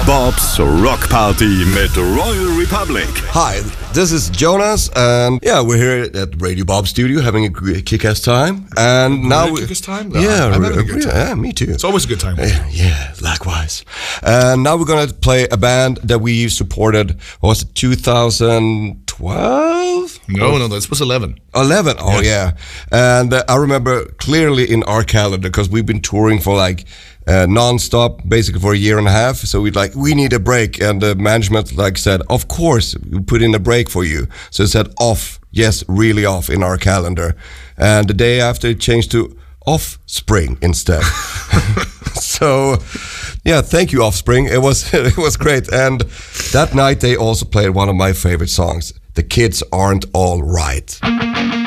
Bob's Rock Party mit Royal Republic. Hi, this is Jonas, and yeah, we're here at Radio Bob Studio having a kick-ass time. And now we kick-ass time? Yeah, I'm having a good time. Yeah, me too. It's always a good time. Yeah, likewise. And now we're gonna play a band that we supported. What was it, 2012? No, this was 11. 11. Oh yeah, and I remember clearly in our calendar because we've been touring for like non-stop basically for a year and a half. So we need a break, and the management said, of course we put in a break for you. So it said off, yes, really off in our calendar, and the day after it changed to Offspring instead. So yeah, thank you Offspring. It was great, and that night they also played one of my favorite songs, The Kids Aren't All Right.